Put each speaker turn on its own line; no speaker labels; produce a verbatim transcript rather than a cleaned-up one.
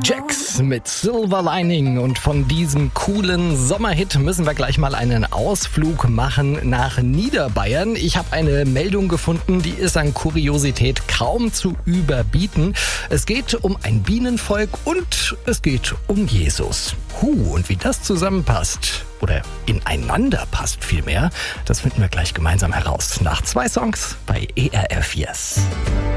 Jax mit Silver Lining, und von diesem coolen Sommerhit müssen wir gleich mal einen Ausflug machen nach Niederbayern. Ich habe eine Meldung gefunden, die ist an Kuriosität kaum zu überbieten. Es geht um ein Bienenvolk und es geht um Jesus. Huh, und wie das zusammenpasst oder ineinander passt vielmehr, das finden wir gleich gemeinsam heraus. Nach zwei Songs bei E R F Yes.